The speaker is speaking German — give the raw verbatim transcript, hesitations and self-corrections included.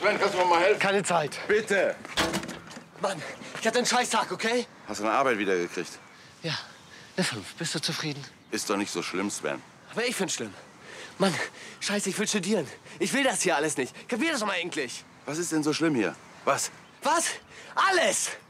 Sven, kannst du mir mal helfen? Keine Zeit. Bitte. Mann, ich hatte einen Scheißtag, okay? Hast du eine Arbeit wiedergekriegt? Ja, eine fünf. Bist du zufrieden? Ist doch nicht so schlimm, Sven. Aber ich find's schlimm. Mann, scheiße, ich will studieren. Ich will das hier alles nicht. Kapier das doch mal endlich. Was ist denn so schlimm hier? Was? Was? Alles!